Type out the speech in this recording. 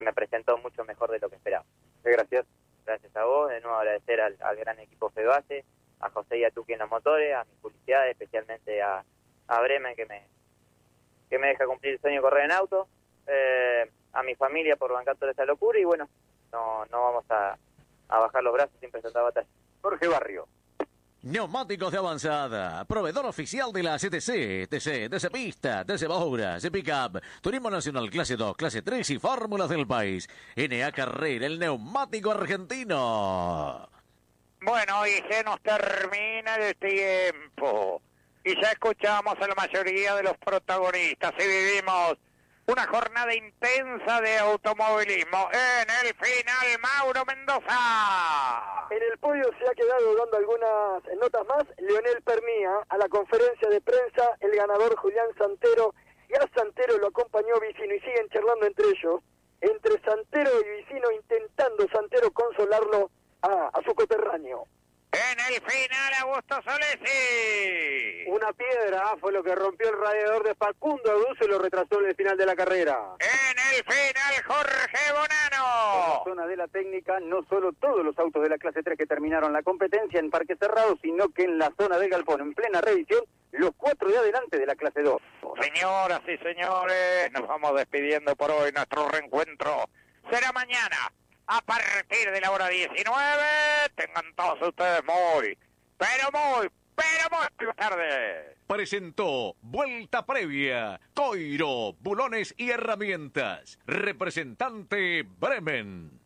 me presentó mucho mejor de lo que esperaba. Gracias. Gracias a vos, de nuevo agradecer al gran equipo Fedbase, a José y a Tuqui en los motores, a mis publicidades, especialmente a Bremen que me deja cumplir el sueño de correr en auto, a mi familia por bancar toda esta locura y bueno, no vamos a bajar los brazos sin presentar batalla. Jorge Barrio. Neumáticos de Avanzada, proveedor oficial de la CTC, TC Pista, TC Bauras, Pickup, Turismo Nacional Clase 2, Clase 3 y Fórmulas del país. NA Carrera, el neumático argentino. Bueno, y se nos termina el tiempo. Y ya escuchamos a la mayoría de los protagonistas y vivimos una jornada intensa de automovilismo. En el final, Mauro Mendoza. En el podio se ha quedado dando algunas notas más Leonel Permía. A la conferencia de prensa, el ganador Julián Santero. Y a Santero lo acompañó Vicino y siguen charlando entre ellos. Entre Santero y Vicino, intentando Santero consolarlo a su coterráneo. En el final, Augusto Solesi. Una piedra fue lo que rompió el radiador de Facundo Auduzo y lo retrasó en el final de la carrera. En el final, Jorge En Bonano. la zona de la técnica, no solo todos los autos de la clase 3 que terminaron la competencia en parque cerrado, sino que en la zona del galpón, en plena revisión, los 4 de adelante de la clase 2. Señoras y señores, nos vamos despidiendo por hoy. Nuestro reencuentro será mañana a partir de la hora 19. Tengan todos ustedes muy tarde. Presentó Vuelta Previa, Coiro, Bulones y Herramientas. Representante Bremen.